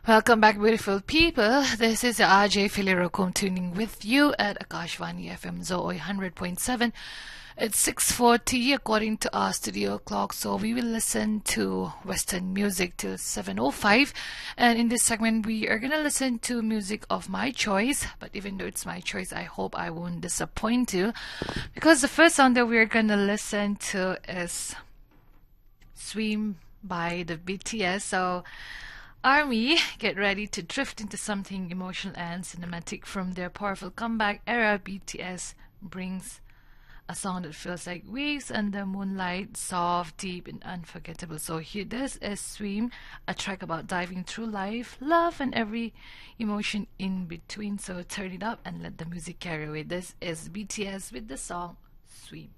Welcome back, beautiful people. This is RJ Filirocom tuning with you at Akashvani FM Zoe 100.7. It's 6:40 according to our studio clock, so we will listen to Western music till 7:05. And in this segment, we are gonna listen to music of my choice. But even though it's my choice, I hope I won't disappoint you, because the first song that we're gonna listen to is "Swim" by the BTS. So ARMY get ready to drift into something emotional and cinematic. From their powerful comeback era, BTS brings a song that feels like waves under moonlight, soft, deep, and unforgettable. So here, this is "Swim," a track about diving through life, love, and every emotion in between. So turn it up and let the music carry away. This is BTS with the song "Swim."